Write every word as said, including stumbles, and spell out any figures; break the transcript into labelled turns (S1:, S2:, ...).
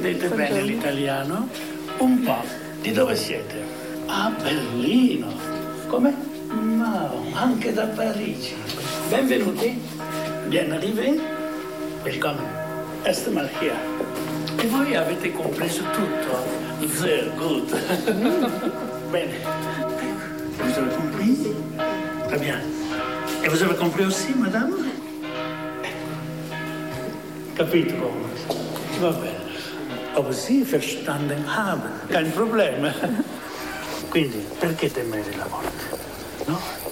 S1: Intendete bene l'italiano? Un po'. Di dove siete? A Berlino. Come? No, anche da Parigi. Benvenuti. Bien arrivé. Willkommen. Erst mal hier. E voi avete compreso tutto? Sehr gut. Bene. Vous avez compris? Très bien. Et vous avez compris aussi, madame? Capito come? Va bene. Ob Sie verstanden haben. Kein Problem. Quindi, perché temere la morte? No?